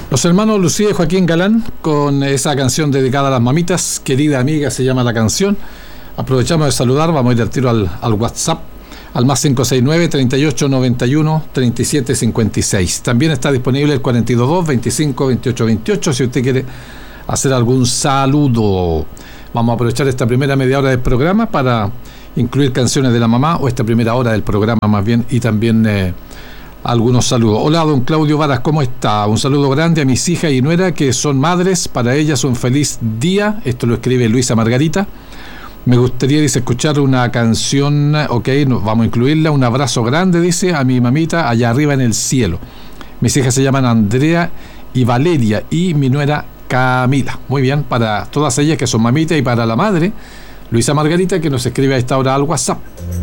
Los hermanos Lucía y Joaquín Galán con esa canción dedicada a las mamitas. Querida amiga se llama la canción. Aprovechamos de saludar, vamos a ir al tiro al WhatsApp, al más 569-3891-3756. También está disponible el 422-25-2828 si usted quiere hacer algún saludo. Vamos a aprovechar esta primera media hora del programa para incluir canciones de la mamá, o esta primera hora del programa más bien, y también algunos saludos. Hola, don Claudio Varas, ¿cómo está? Un saludo grande a mis hijas y nuera que son madres. Para ellas un feliz día. Esto lo escribe Luisa Margarita. Me gustaría, dice, escuchar una canción. Ok, vamos a incluirla. Un abrazo grande, dice, a mi mamita allá arriba en el cielo. Mis hijas se llaman Andrea y Valeria, y mi nuera Camila. Muy bien, para todas ellas que son mamitas, y para la madre Luisa Margarita, que nos escribe a esta hora al WhatsApp.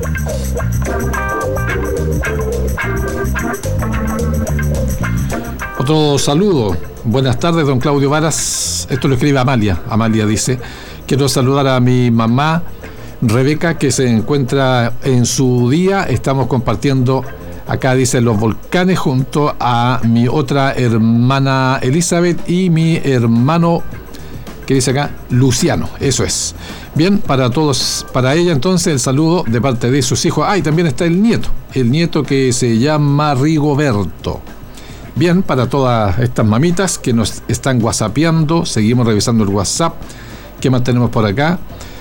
Otro saludo. Buenas tardes, don Claudio Varas. Esto lo escribe Amalia. Amalia dice: quiero saludar a mi mamá Rebeca, que se encuentra en su día. Estamos compartiendo acá, dice, los volcanes, junto a mi otra hermana Elizabeth y mi hermano, que dice acá, Luciano. Eso es. Bien, para todos, para ella entonces el saludo de parte de sus hijos. Y también está el nieto que se llama Rigoberto. Bien, para todas estas mamitas que nos están whatsappeando, seguimos revisando el WhatsApp. ¿Qué más tenemos por acá?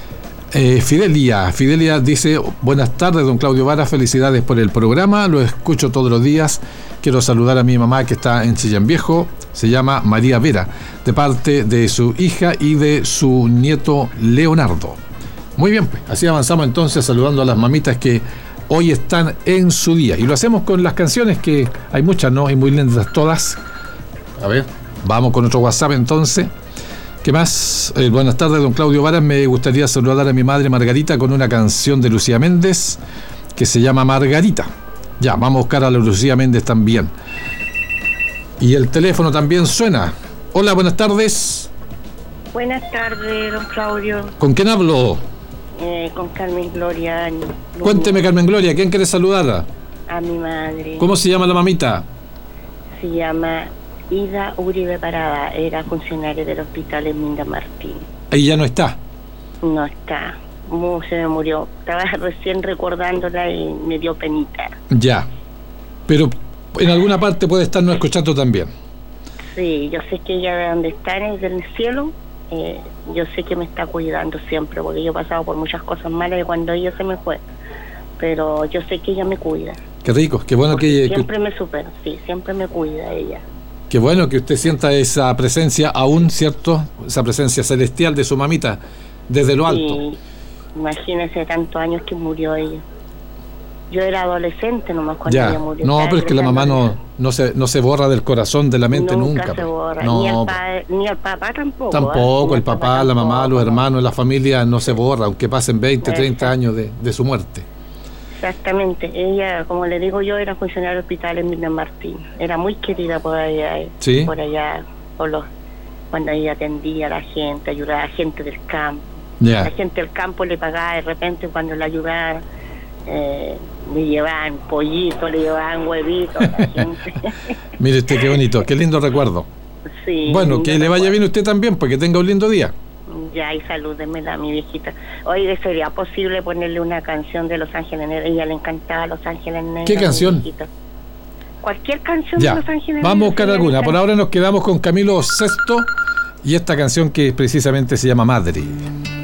Fidelia dice: buenas tardes, don Claudio Vara, felicidades por el programa, lo escucho todos los días. Quiero saludar a mi mamá que está en Chillán Viejo, se llama María Vera, de parte de su hija y de su nieto Leonardo. Muy bien, pues así avanzamos entonces, saludando a las mamitas que hoy están en su día, y lo hacemos con las canciones, que hay muchas, ¿no? Y muy lindas todas. A ver, vamos con otro WhatsApp entonces. ¿Qué más? Buenas tardes, don Claudio Varas. Me gustaría saludar a mi madre Margarita con una canción de Lucía Méndez que se llama Margarita. Ya, vamos a buscar a la Lucía Méndez también. Y el teléfono también suena. Hola, buenas tardes. Buenas tardes, don Claudio. ¿Con quién hablo? Con Carmen Gloria. Cuénteme, Carmen Gloria, ¿quién quiere saludar? A mi madre. ¿Cómo se llama la mamita? Se llama Ida Uribe Parada, era funcionaria del hospital Herminda Martín. Ahí ya no está. No está. Se me murió. Estaba recién recordándola y me dio penita. Ya. Pero en alguna parte puede estarnos escuchando también. Sí, yo sé que ella de donde está, en el cielo, yo sé que me está cuidando siempre, porque yo he pasado por muchas cosas malas de cuando ella se me fue. Pero yo sé que ella me cuida. Qué rico, qué bueno que siempre me supera, sí, siempre me cuida ella. Qué bueno que usted sienta esa presencia aún, ¿cierto? Esa presencia celestial de su mamita desde lo alto. Sí, imagínese tantos años que murió ella. Yo era adolescente nomás cuando ella murió. No, pero es que la mamá no se borra del corazón, de la mente nunca. Se borra. No, ni el papá tampoco. Tampoco, el papá, la mamá, los hermanos, la familia no se borra, aunque pasen 20, 30 años de su muerte. Exactamente. Ella, como le digo yo, era funcionaria del hospital en Herminda Martín. Era muy querida por allá. ¿Sí? Por allá, cuando ella atendía a la gente, ayudaba a la gente del campo. Yeah. La gente del campo le pagaba de repente cuando la ayudaba. Le llevaban pollitos, le llevaban huevitos a la gente. Mire usted, qué bonito, qué lindo recuerdo. Sí. Bueno, que le vaya bien a usted también, porque tenga un lindo día. Ya, y salúdemela a mi viejita. Oye, ¿sería posible ponerle una canción de Los Ángeles Negros? Ella le encantaba Los Ángeles Negros. ¿Qué canción? Cualquier canción ya. de Los Ángeles Negros. Vamos a buscar alguna. Por ahora nos quedamos con Camilo VI y esta canción que precisamente se llama Madre.